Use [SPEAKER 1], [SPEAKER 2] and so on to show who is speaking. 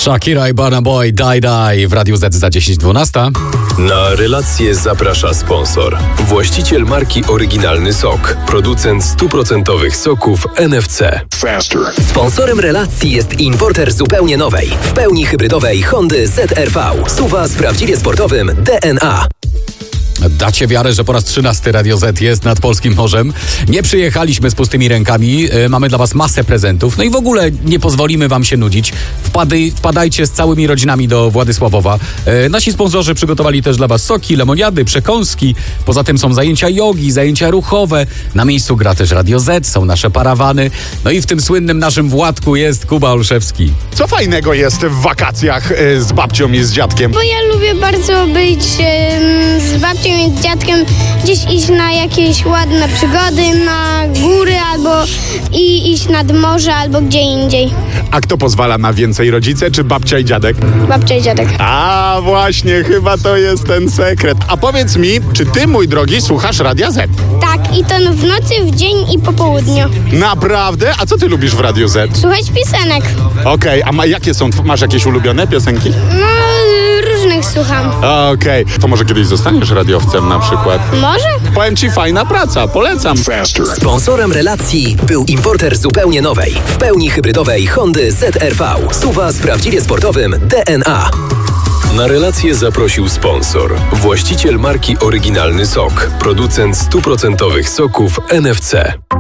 [SPEAKER 1] Shakira i Burna Boy, Die Die w Radiu Z za 10:12.
[SPEAKER 2] Na relację zaprasza sponsor. Właściciel marki Oryginalny Sok. Producent 100% soków NFC.
[SPEAKER 3] Faster.
[SPEAKER 4] Sponsorem relacji jest importer zupełnie nowej, w pełni hybrydowej Hondy ZR-V. SUV z prawdziwie sportowym DNA.
[SPEAKER 1] Dacie wiarę, że po raz 13 Radio Z jest nad polskim morzem. Nie przyjechaliśmy z pustymi rękami. Mamy dla was masę prezentów. No i w ogóle nie pozwolimy wam się nudzić. Wpadajcie z całymi rodzinami do Władysławowa. Nasi sponsorzy przygotowali też dla was soki, lemoniady, przekąski. Poza tym są zajęcia jogi, zajęcia ruchowe. Na miejscu gra też Radio Z, są nasze parawany. No i w tym słynnym naszym Władku jest Kuba Olszewski.
[SPEAKER 3] Co fajnego jest w wakacjach z babcią i z dziadkiem?
[SPEAKER 5] Bo ja lubię bardzo być z babcią i z dziadkiem, gdzieś iść na jakieś ładne przygody, na góry albo iść nad morze albo gdzie indziej.
[SPEAKER 3] A kto pozwala na więcej, rodzice czy babcia i dziadek?
[SPEAKER 5] Babcia i dziadek.
[SPEAKER 3] A właśnie, chyba to jest ten sekret. A powiedz mi, czy ty, mój drogi, słuchasz Radia Z?
[SPEAKER 5] Tak, i to w nocy, w dzień i po południu.
[SPEAKER 3] Naprawdę? A co ty lubisz w Radiu Z?
[SPEAKER 5] Słuchać piosenek.
[SPEAKER 3] Okej, a jakie są, masz jakieś ulubione piosenki?
[SPEAKER 5] No, różnych słucham.
[SPEAKER 3] Okej, to może kiedyś zostaniesz radiowcem na przykład?
[SPEAKER 5] Może?
[SPEAKER 3] Powiem ci, fajna praca, polecam. Faster.
[SPEAKER 4] Sponsorem relacji był importer zupełnie nowej, w pełni hybrydowej Hondy ZR-V. SUV z prawdziwie sportowym DNA.
[SPEAKER 2] Na relację zaprosił sponsor. Właściciel marki Oryginalny Sok. Producent 100% soków NFC.